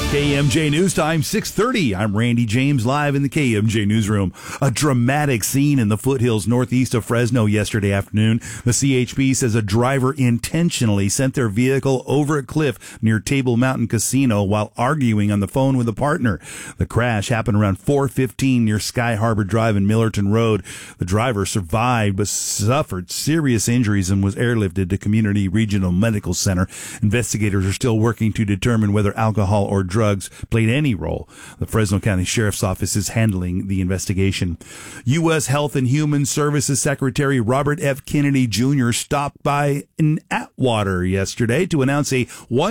KMJ News Time, 6:30. I'm Randy James, live in the KMJ Newsroom. A dramatic scene in the foothills northeast of Fresno yesterday afternoon. The CHP says a driver intentionally sent their vehicle over a cliff near Table Mountain Casino while arguing on the phone with a partner. The crash happened around 4:15 near Sky Harbor Drive and Millerton Road. The driver survived but suffered serious injuries and was airlifted to Community Regional Medical Center. Investigators are still working to determine whether alcohol or drugs played any role. The Fresno County Sheriff's Office is handling the investigation. U.S. Health and Human Services Secretary Robert F. Kennedy Jr. stopped by in Atwater yesterday to announce a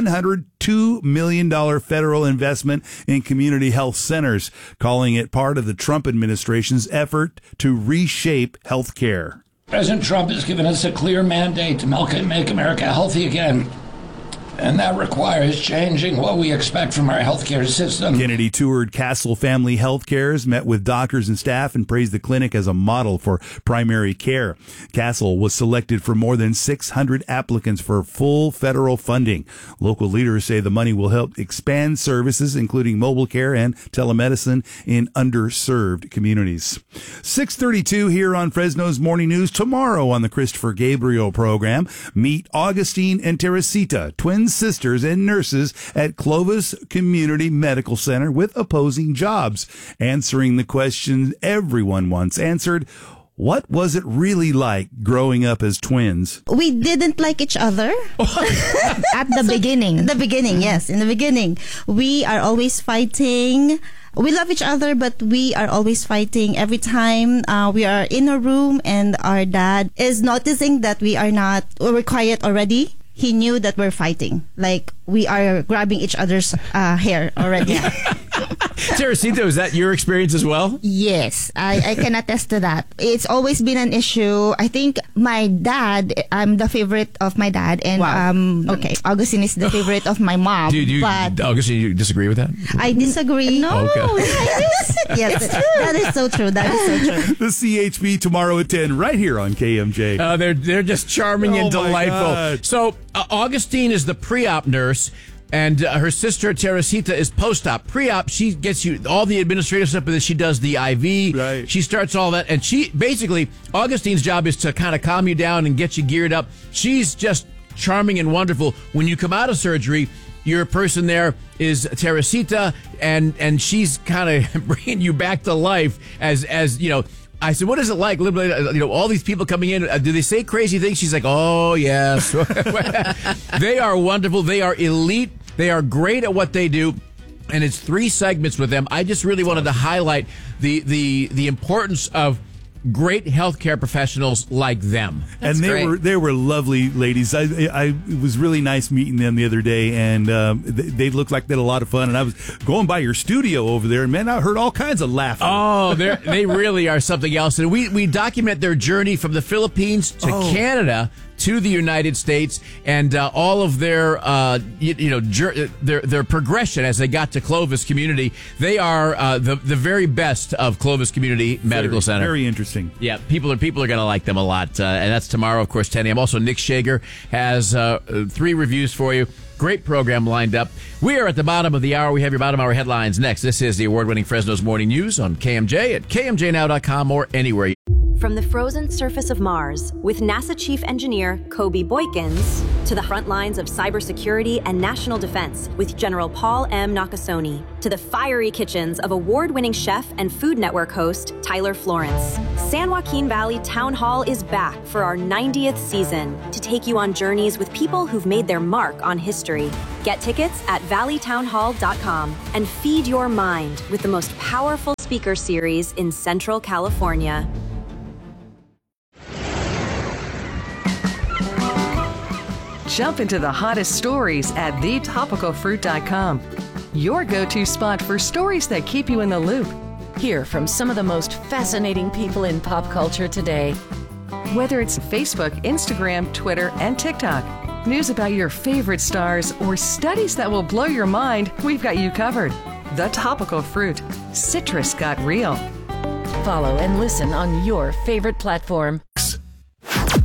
$102 million federal investment in community health centers, calling it part of the Trump administration's effort to reshape health care. President Trump has given us a clear mandate to make America healthy again. And that requires changing what we expect from our healthcare system. Kennedy toured Castle Family Health Cares, met with doctors and staff, and praised the clinic as a model for primary care. Castle was selected for more than 600 applicants for full federal funding. Local leaders say the money will help expand services, including mobile care and telemedicine in underserved communities. 6:32 here on Fresno's Morning News. Tomorrow on the Christopher Gabriel program, meet Augustine and Teresita, twin sisters and nurses at Clovis Community Medical Center with opposing jobs, answering the question everyone wants answered. What was it really like growing up as twins? We didn't like each other. At the beginning. The beginning, yes. In the beginning. We are always fighting. We love each other, but we are always fighting. Every time we are in a room and our dad is noticing that we're quiet already, he knew that we're fighting. Like, we are grabbing each other's hair already. Teresita, is that your experience as well? Yes, I can attest to that. It's always been an issue. I think my dad, I'm the favorite of my dad. And, Augustine is the favorite of my mom. Augustine, you disagree with that? I disagree. No. Okay. Yes, that is so true. That is so true. The CHP tomorrow at 10 right here on KMJ. They're just charming and delightful. God. So Augustine is the pre-op nurse, and her sister Teresita is post-op. Pre-op, she gets you all the administrative stuff, but then she does the IV. Right. She starts all that, and she basically, Augustine's job is to kind of calm you down and get you geared up. She's just charming and wonderful. When you come out of surgery, your person there is Teresita, and she's kind of bringing you back to life as you know. I said, what is it like? All these people coming in, do they say crazy things? She's like, oh, yes. They are wonderful. They are elite. They are great at what they do. And it's 3 segments with them. I just really wanted to highlight the importance of great healthcare professionals like them. That's and they were lovely ladies. It was really nice meeting them the other day, and they looked like they had a lot of fun. And I was going by your studio over there, and man, I heard all kinds of laughing. Oh, they really are something else. And we document their journey from the Philippines to Canada to the United States, and all of their their progression as they got to Clovis Community. They are the very best of Clovis Community Medical Center. Very interesting. Yeah, people are going to like them a lot, and that's tomorrow, of course, 10 a.m. Also, Nick Shager has 3 reviews for you. Great program lined up. We are at the bottom of the hour. We have your bottom hour headlines next. This is the award-winning Fresno's Morning News on KMJ at KMJNow.com or anywhere. From the frozen surface of Mars, with NASA Chief Engineer Kobe Boykins, to the front lines of cybersecurity and national defense with General Paul M. Nakasone, to the fiery kitchens of award-winning chef and Food Network host Tyler Florence, San Joaquin Valley Town Hall is back for our 90th season to take you on journeys with people who've made their mark on history. Get tickets at valleytownhall.com and feed your mind with the most powerful speaker series in Central California. Jump into the hottest stories at thetopicalfruit.com. Your go-to spot for stories that keep you in the loop. Hear from some of the most fascinating people in pop culture today. Whether it's Facebook, Instagram, Twitter, and TikTok, news about your favorite stars, or studies that will blow your mind, we've got you covered. The Topical Fruit. Citrus got real. Follow and listen on your favorite platform. Number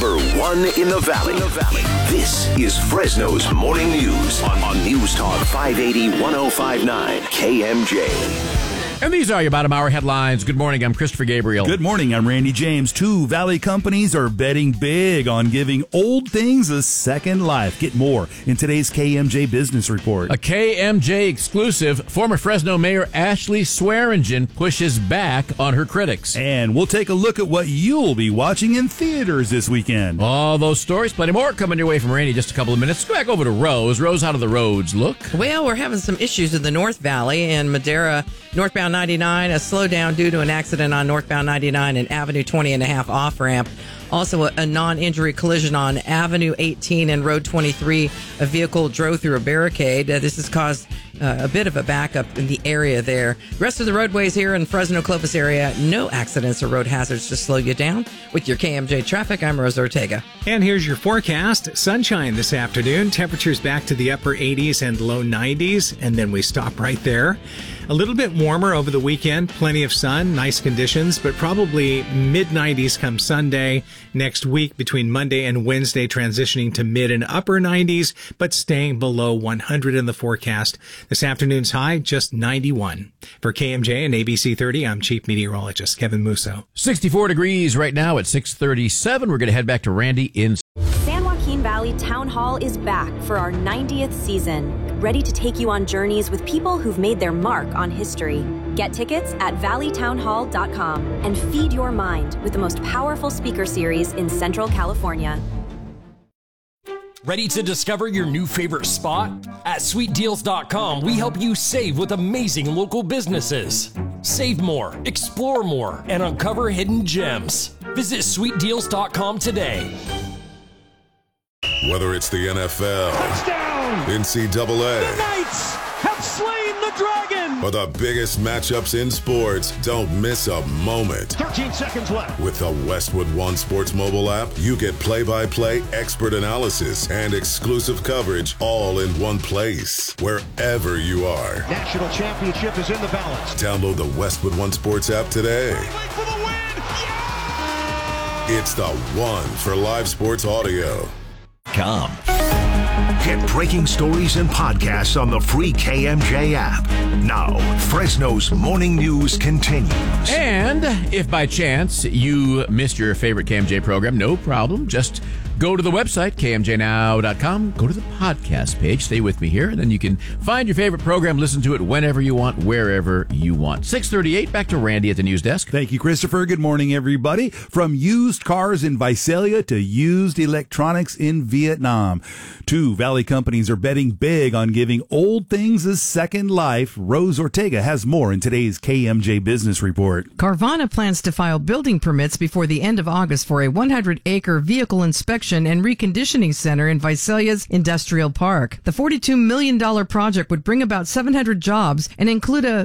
number one in the Valley. This is Fresno's Morning News on News Talk 580 1059 KMJ. And these are your bottom hour headlines. Good morning. I'm Christopher Gabriel. Good morning. I'm Randy James. 2 Valley companies are betting big on giving old things a second life. Get more in today's KMJ Business Report. A KMJ exclusive, former Fresno Mayor Ashley Swearingen pushes back on her critics. And we'll take a look at what you'll be watching in theaters this weekend. All those stories, plenty more coming your way from Randy in just a couple of minutes. Go back over to Rose. Rose, how do the roads look? Well, we're having some issues in the North Valley and Madera, northbound 99, a slowdown due to an accident on northbound 99 and Avenue 20 and a half off-ramp. Also, a non-injury collision on Avenue 18 and Road 23. A vehicle drove through a barricade. This has caused a bit of a backup in the area there. The rest of the roadways here in Fresno-Clovis area, no accidents or road hazards to slow you down. With your KMJ traffic, I'm Rose Ortega. And here's your forecast. Sunshine this afternoon. Temperatures back to the upper 80s and low 90s, and then we stop right there. A little bit warmer over the weekend. Plenty of sun, nice conditions, but probably mid-90s come Sunday. Next week, between Monday and Wednesday, transitioning to mid and upper 90s, but staying below 100 in the forecast. This afternoon's high, just 91. For KMJ and ABC 30, I'm Chief Meteorologist Kevin Musso. 64 degrees right now at 6:37. We're going to head back to Randy in San Joaquin Valley Town Hall is back for our 90th season, ready to take you on journeys with people who've made their mark on history. Get tickets at valleytownhall.com and feed your mind with the most powerful speaker series in Central California. Ready to discover your new favorite spot? At sweetdeals.com, we help you save with amazing local businesses. Save more, explore more, and uncover hidden gems. Visit sweetdeals.com today. Whether it's the NFL, touchdown, NCAA, the Knights have slain the dragon, or the biggest matchups in sports, don't miss a moment. 13 seconds left. With the Westwood One Sports mobile app, you get play-by-play expert analysis and exclusive coverage all in one place, wherever you are. National championship is in the balance. Download the Westwood One Sports app today. For the win. Yeah! It's the one for live sports audio. Get breaking stories and podcasts on the free KMJ app. Now, Fresno's Morning News continues. And if by chance you missed your favorite KMJ program, no problem. Just go to the website, kmjnow.com, go to the podcast page, stay with me here, and then you can find your favorite program, listen to it whenever you want, wherever you want. 6:38, back to Randy at the news desk. Thank you, Christopher. Good morning, everybody. From used cars in Visalia to used electronics in Vietnam, 2 Valley companies are betting big on giving old things a second life. Rose Ortega has more in today's KMJ Business Report. Carvana plans to file building permits before the end of August for a 100-acre vehicle inspection and reconditioning center in Visalia's Industrial Park. The $42 million project would bring about 700 jobs and include a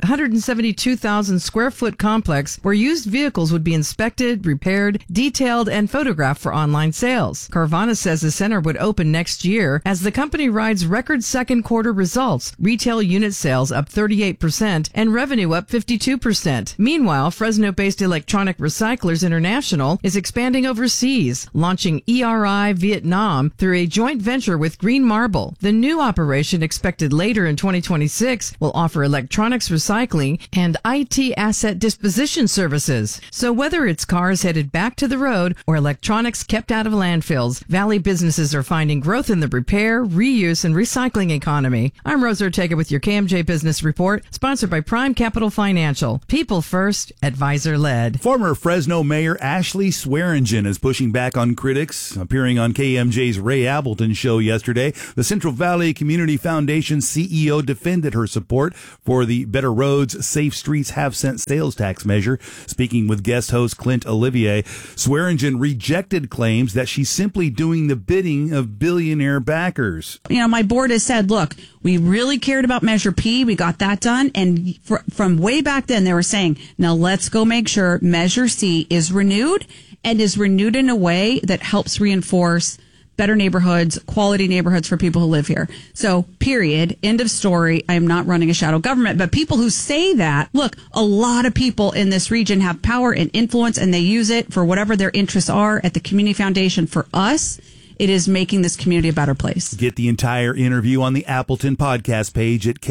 172,000 square foot complex where used vehicles would be inspected, repaired, detailed, and photographed for online sales. Carvana says the center would open next year as the company rides record second quarter results, retail unit sales up 38% and revenue up 52%. Meanwhile, Fresno-based Electronic Recyclers International is expanding overseas, launching ERI Vietnam through a joint venture with Green Marble. The new operation, expected later in 2026, will offer electronics recycling and IT asset disposition services. So whether it's cars headed back to the road or electronics kept out of landfills, Valley businesses are finding growth in the repair, reuse, and recycling economy. I'm Rose Ortega with your KMJ Business Report, sponsored by Prime Capital Financial. People first, advisor led. Former Fresno Mayor Ashley Swearingen is pushing back on critics. Appearing on KMJ's Ray Appleton show yesterday, the Central Valley Community Foundation CEO defended her support for the Better Roads, Safe Streets, Half-Cent sales tax measure. Speaking with guest host Clint Olivier, Swearingen rejected claims that she's simply doing the bidding of billionaire backers. You know, my board has said, look, we really cared about Measure P. We got that done. And from way back then, they were saying, now let's go make sure Measure C is renewed and is renewed in a way that helps reinforce better neighborhoods, quality neighborhoods for people who live here. So, period. End of story. I am not running a shadow government. But people who say that, look, a lot of people in this region have power and influence, and they use it for whatever their interests are. At the Community Foundation, for us, it is making this community a better place. Get the entire interview on the Appleton podcast page at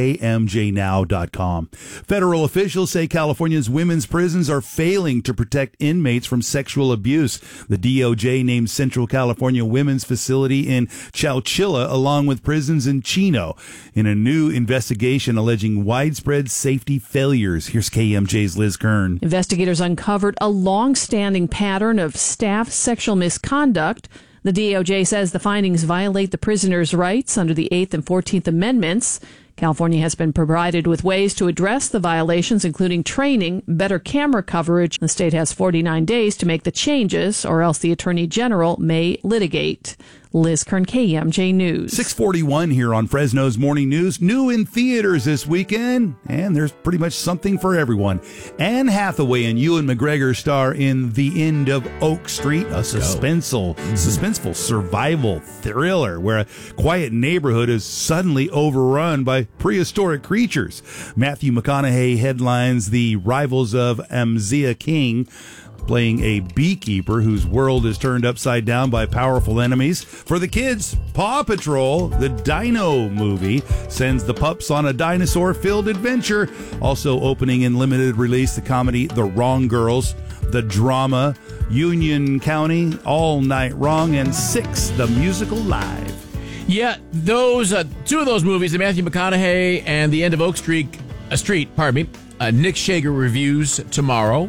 kmjnow.com. Federal officials say California's women's prisons are failing to protect inmates from sexual abuse. The DOJ named Central California Women's Facility in Chowchilla along with prisons in Chino in a new investigation alleging widespread safety failures. Here's KMJ's Liz Kern. Investigators uncovered a long-standing pattern of staff sexual misconduct. The DOJ says the findings violate the prisoners' rights under the 8th and 14th Amendments. California has been provided with ways to address the violations, including training, better camera coverage. The state has 49 days to make the changes, or else the Attorney General may litigate. Liz Kern, KMJ News. 641 here on Fresno's Morning News. New in theaters this weekend, and there's pretty much something for everyone. Anne Hathaway and Ewan McGregor star in The End of Oak Street, a suspenseful survival thriller where a quiet neighborhood is suddenly overrun by prehistoric creatures. Matthew McConaughey headlines the Rivals of Amzea King, playing a beekeeper whose world is turned upside down by powerful enemies. For the kids, Paw Patrol, the Dino movie, sends the pups on a dinosaur-filled adventure. Also opening in limited release, the comedy The Wrong Girls, the drama Union County, All Night Wrong, and Six, the musical live. Yeah, those two of those movies, the Matthew McConaughey and The End of Oak Street, Nick Shager reviews tomorrow.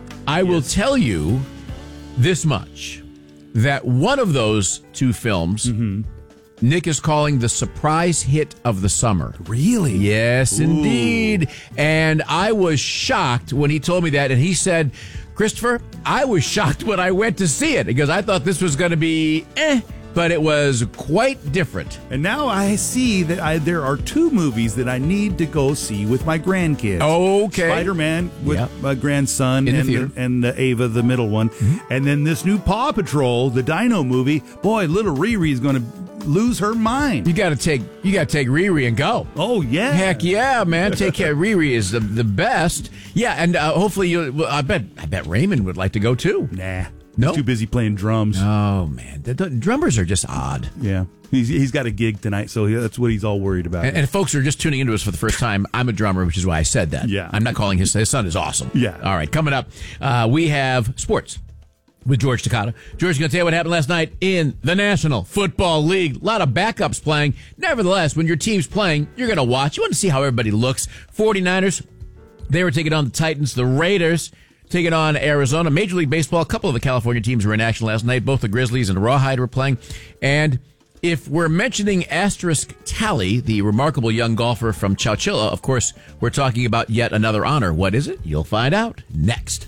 I will tell you this much, that one of those two films, Nick is calling the surprise hit of the summer. Really? Yes, indeed. And I was shocked when he told me that. And he said, Christopher, I was shocked when I went to see it because I thought this was going to be but it was quite different. And now I see that there are two movies that I need to go see with my grandkids. Okay. Spider-Man with my grandson and Ava, the middle one. And then this new Paw Patrol, the Dino movie. Boy, little Riri's going to lose her mind. You got to take Riri and go. Oh, yeah. Heck yeah, man. Take care. Riri is the best. Yeah, and hopefully I bet Raymond would like to go too. Nah. No? He's too busy playing drums. Oh, man. The drummers are just odd. Yeah. He's got a gig tonight, so that's what he's all worried about. And folks are just tuning into us for the first time. I'm a drummer, which is why I said that. Yeah. I'm not calling his son is awesome. Yeah. All right, coming up, we have sports with George Takata. George is going to tell you what happened last night in the National Football League. A lot of backups playing. Nevertheless, when your team's playing, you're going to watch. You want to see how everybody looks. 49ers, they were taking on the Titans. The Raiders taking on Arizona. Major League Baseball, a couple of the California teams were in action last night. Both the Grizzlies and the Rawhide were playing. And if we're mentioning Asterisk Tally, the remarkable young golfer from Chowchilla, of course, we're talking about yet another honor. What is it? You'll find out next.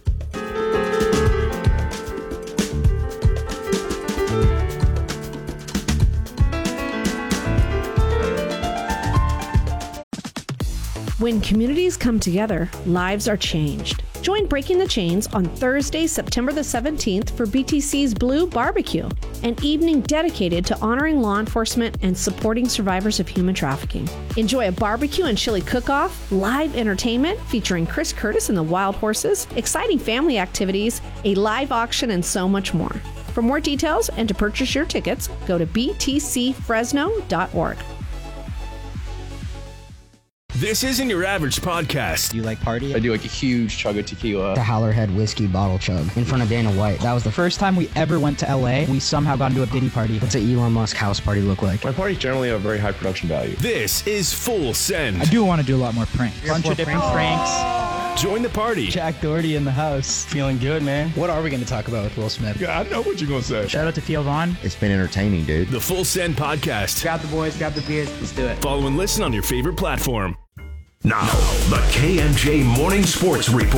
When communities come together, lives are changed. Join Breaking the Chains on Thursday, September the 17th for BTC's Blue Barbecue, an evening dedicated to honoring law enforcement and supporting survivors of human trafficking. Enjoy a barbecue and chili cook-off, live entertainment featuring Chris Curtis and the Wild Horses, exciting family activities, a live auction, and so much more. For more details and to purchase your tickets, go to btcfresno.org. This isn't your average podcast. Do you like party? I do like a huge chug of tequila. The Howlerhead whiskey bottle chug in front of Dana White. That was the first time we ever went to LA. We somehow got into a Diddy party. What's an Elon Musk house party look like? My parties generally have very high production value. This is Full Send. I do want to do a lot more pranks. A bunch of different pranks. Join the party. Jack Doherty in the house. Feeling good, man. What are we going to talk about with Will Smith? Yeah, I know what you're going to say. Shout out to Theo Vaughn. It's been entertaining, dude. The Full Send podcast. Grab the boys, grab the beers. Let's do it. Follow and listen on your favorite platform. Now, the KMJ Morning Sports Report.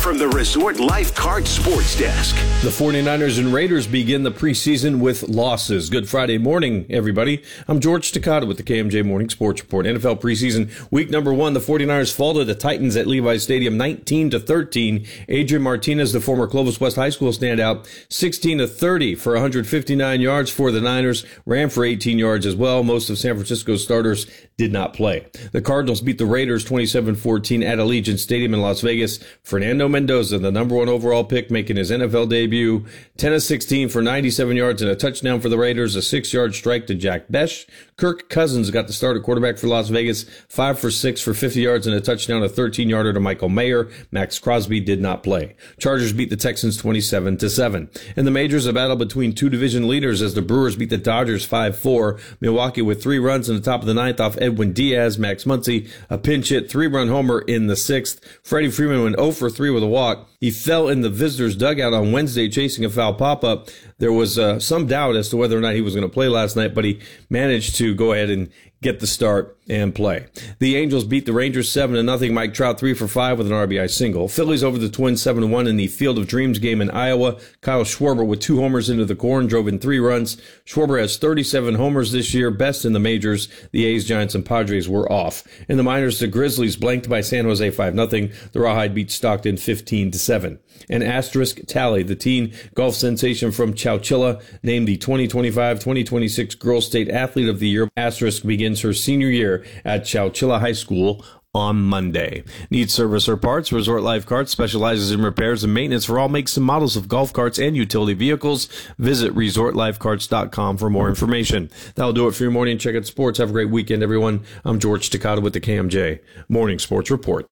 from the Resort Lifeguard Sports Desk. The 49ers and Raiders begin the preseason with losses. Good Friday morning, everybody. I'm George Takata with the KMJ Morning Sports Report. NFL preseason week number 1, the 49ers fall to the Titans at Levi's Stadium 19-13. Adrian Martinez, the former Clovis West High School standout, 16-30 for 159 yards for the Niners, ran for 18 yards as well. Most of San Francisco's starters did not play. The Cardinals beat the Raiders 27-14 at Allegiant Stadium in Las Vegas. Fernando Mendoza, the number 1 overall pick, making his NFL debut, 10-16 for 97 yards and a touchdown for the Raiders, a 6-yard strike to Jack Besh. Kirk Cousins got the start at quarterback for Las Vegas, 5 for 6 for 50 yards and a touchdown, a 13-yarder to Michael Mayer. Max Crosby did not play. Chargers beat the Texans 27-7. In the majors, a battle between two division leaders as the Brewers beat the Dodgers 5-4. Milwaukee with 3 runs in the top of the 9th off Edwin Diaz. Max Muncy, a pinch hit 3-run homer in the 6th. Freddie Freeman went 0 for 3 with a walk. He fell in the visitors' dugout on Wednesday chasing a foul pop-up. There was some doubt as to whether or not he was going to play last night, but he managed to go ahead and get the start and play. The Angels beat the Rangers 7-0. Mike Trout 3 for 5 with an RBI single. Phillies over the Twins 7-1 in the Field of Dreams game in Iowa. Kyle Schwarber with 2 homers into the corn drove in 3 runs. Schwarber has 37 homers this year, best in the majors. The A's, Giants, and Padres were off. In the minors, the Grizzlies blanked by San Jose 5-0. The Rawhide beat Stockton 15-7. An asterisk tally. The teen golf sensation from Chowchilla named the 2025-2026 Girls State Athlete of the Year. Asterisk begins her senior year at Chowchilla High School on Monday. Need service or parts? Resort Lifeguard specializes in repairs and maintenance for all makes and models of golf carts and utility vehicles. Visit resortlifecarts.com for more information. That'll do it for your morning check at sports. Have a great weekend, everyone. I'm George Takata with the KMJ Morning Sports Report.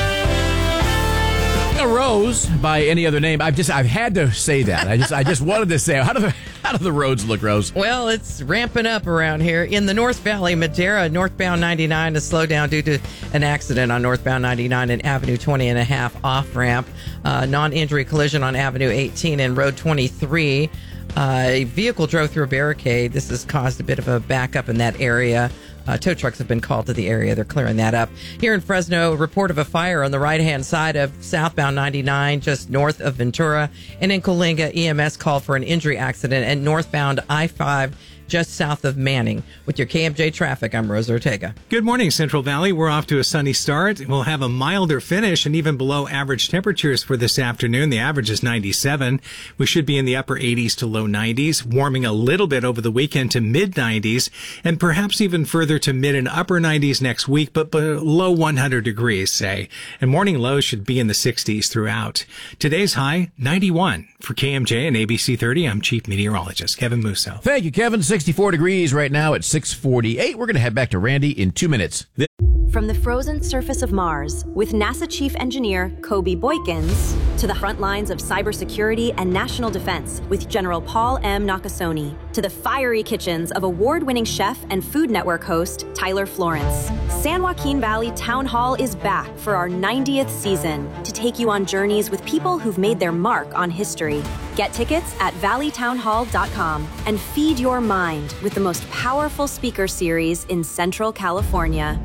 Rose by any other name. I've had to say that. I just wanted to say, how do the roads look, Rose? Well, it's ramping up around here. In the North Valley, Madera, northbound 99 is slowed down due to an accident on northbound 99 and Avenue 20 and a half off-ramp. Non-injury collision on Avenue 18 and Road 23. A vehicle drove through a barricade. This has caused a bit of a backup in that area. Tow trucks have been called to the area. They're clearing that up. Here in Fresno, a report of a fire on the right-hand side of southbound 99, just north of Ventura. And in Coalinga, EMS called for an injury accident at northbound I-5, just south of Manning. With your KMJ traffic, I'm Rose Ortega. Good morning, Central Valley. We're off to a sunny start. We'll have a milder finish and even below average temperatures for this afternoon. The average is 97. We should be in the upper 80s to low 90s, warming a little bit over the weekend to mid 90s, and perhaps even further to mid and upper 90s next week, but below 100 degrees, say. And morning lows should be in the 60s throughout. Today's high, 91. For KMJ and ABC 30, I'm Chief Meteorologist Kevin Musso. Thank you, Kevin. 64 degrees right now at 6:48. We're going to head back to Randy in 2 minutes. From the frozen surface of Mars, with NASA Chief Engineer Kobe Boykins, to the front lines of cybersecurity and national defense with General Paul M. Nakasone, to the fiery kitchens of award-winning chef and Food Network host Tyler Florence, San Joaquin Valley Town Hall is back for our 90th season to take you on journeys with people who've made their mark on history. Get tickets at valleytownhall.com and feed your mind with the most powerful speaker series in Central California.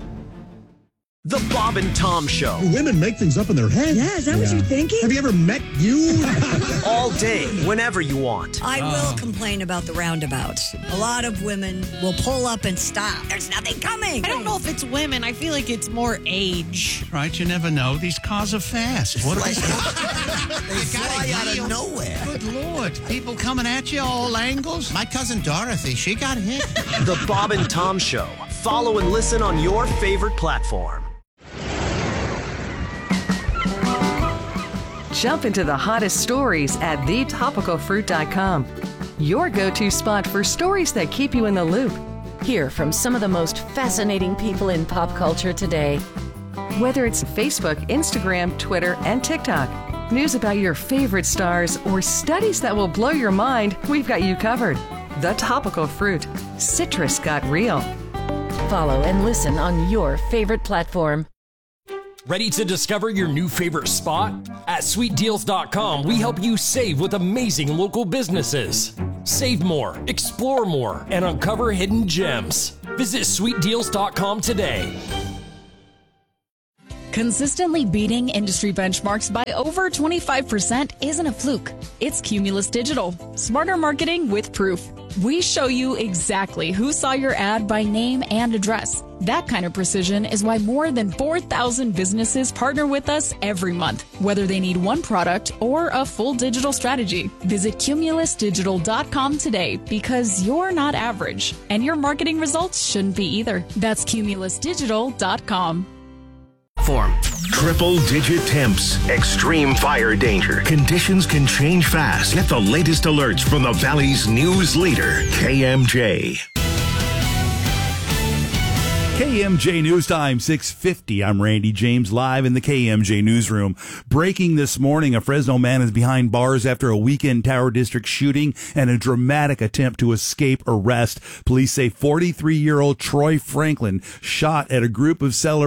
The Bob and Tom Show. Women make things up in their head. Yeah, is that what you're thinking? Have you ever met you? All day, whenever you want. I will complain about the roundabouts. A lot of women will pull up and stop. There's nothing coming. I don't know if it's women. I feel like it's more age. Right, you never know. These cars are fast. What They fly out of nowhere. Good Lord. People coming at you all angles. My cousin Dorothy, she got hit. The Bob and Tom Show. Follow and listen on your favorite platform. Jump into the hottest stories at thetopicalfruit.com. Your go-to spot for stories that keep you in the loop. Hear from some of the most fascinating people in pop culture today. Whether it's Facebook, Instagram, Twitter, and TikTok, news about your favorite stars, or studies that will blow your mind, we've got you covered. The Topical Fruit. Citrus got real. Follow and listen on your favorite platform. Ready to discover your new favorite spot? At SweetDeals.com, we help you save with amazing local businesses. Save more, explore more, and uncover hidden gems. Visit SweetDeals.com today. Consistently beating industry benchmarks by over 25% isn't a fluke. It's Cumulus Digital. Smarter marketing with proof. We show you exactly who saw your ad by name and address. That kind of precision is why more than 4,000 businesses partner with us every month, whether they need one product or a full digital strategy. Visit cumulusdigital.com today because you're not average, and your marketing results shouldn't be either. That's cumulusdigital.com. Triple-digit temps, extreme fire danger. Conditions can change fast. Get the latest alerts from the Valley's news leader, KMJ. KMJ News Time, 6:50. I'm Randy James, live in the KMJ newsroom. Breaking this morning, a Fresno man is behind bars after a weekend Tower District shooting and a dramatic attempt to escape arrest. Police say 43-year-old Troy Franklin shot at a group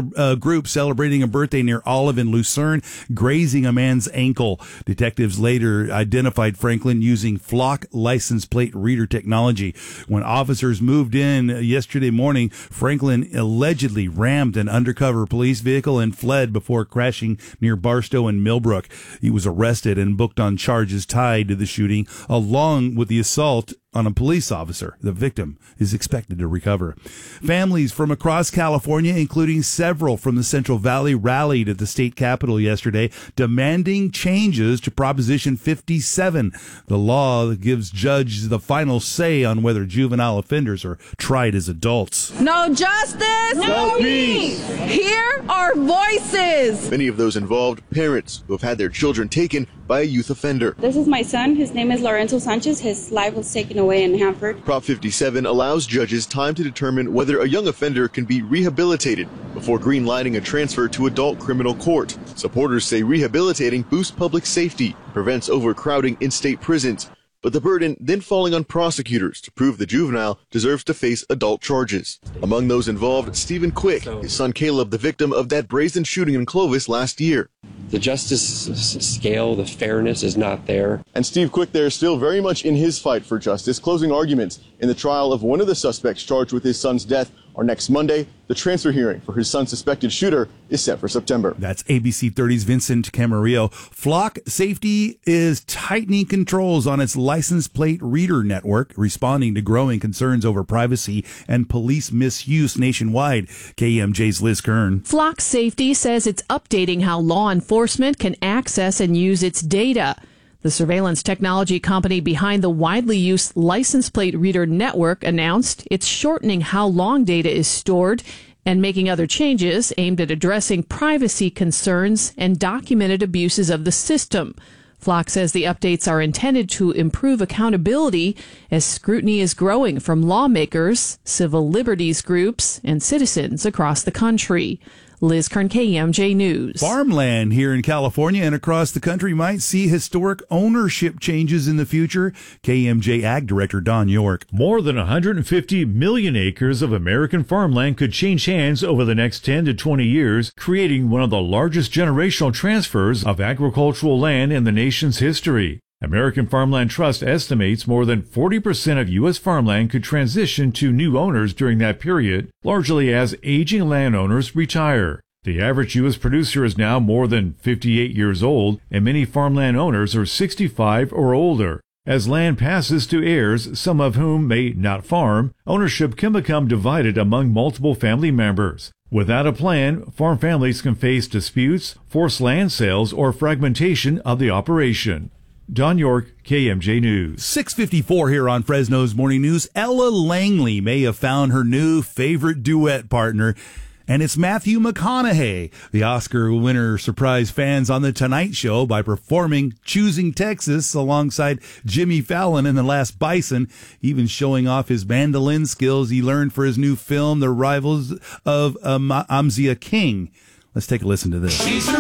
celebrating a birthday near Olive in Lucerne, grazing a man's ankle. Detectives later identified Franklin using Flock license plate reader technology. When officers moved in yesterday morning, Franklin allegedly rammed an undercover police vehicle and fled before crashing near Barstow and Millbrook. He was arrested and booked on charges tied to the shooting, along with the assault on a police officer. The victim is expected to recover. Families from across California, including several from the Central Valley, rallied at the state capitol yesterday, demanding changes to Proposition 57, the law that gives judges the final say on whether juvenile offenders are tried as adults. No justice, no peace. Hear our voices. Many of those involved, parents who have had their children taken by a youth offender. This is my son. His name is Lorenzo Sanchez. His life was taken away in Hanford. Prop 57 allows judges time to determine whether a young offender can be rehabilitated before greenlighting a transfer to adult criminal court. Supporters say rehabilitating boosts public safety, prevents overcrowding in state prisons, but the burden then falling on prosecutors to prove the juvenile deserves to face adult charges. Among those involved, Stephen Quick, his son Caleb, the victim of that brazen shooting in Clovis last year. The justice scale, the fairness is not there. And Steve Quick there is still very much in his fight for justice. Closing arguments in the trial of one of the suspects charged with his son's death are next Monday. The transfer hearing for his son's suspected shooter is set for September. That's ABC 30's Vincent Camarillo. Flock Safety is tightening controls on its license plate reader network, responding to growing concerns over privacy and police misuse nationwide. KMJ's Liz Kern. Flock Safety says it's updating how law enforcement can access and use its data. The surveillance technology company behind the widely used license plate reader network announced it's shortening how long data is stored and making other changes aimed at addressing privacy concerns and documented abuses of the system. Flock says the updates are intended to improve accountability as scrutiny is growing from lawmakers, civil liberties groups, and citizens across the country. Liz Kern, KMJ News. Farmland here in California and across the country might see historic ownership changes in the future. KMJ Ag Director Don York. More than 150 million acres of American farmland could change hands over the next 10 to 20 years, creating one of the largest generational transfers of agricultural land in the nation's history. American Farmland Trust estimates more than 40% of U.S. farmland could transition to new owners during that period, largely as aging landowners retire. The average U.S. producer is now more than 58 years old, and many farmland owners are 65 or older. As land passes to heirs, some of whom may not farm, ownership can become divided among multiple family members. Without a plan, farm families can face disputes, forced land sales, or fragmentation of the operation. Don York, KMJ News. 6:54 here on Fresno's Morning News. Ella Langley may have found her new favorite duet partner, and it's Matthew McConaughey. The Oscar winner surprised fans on The Tonight Show by performing Choosing Texas alongside Jimmy Fallon in The Last Bison, even showing off his mandolin skills he learned for his new film, The Rivals of Amzia King. Let's take a listen to this.